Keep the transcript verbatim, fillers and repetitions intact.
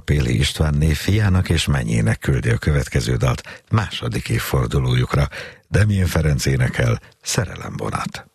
Péli Istvánné fiának és mennyének küldi a következő dalt második évfordulójukra. Demjén Ferenc énekel Szerelembonát.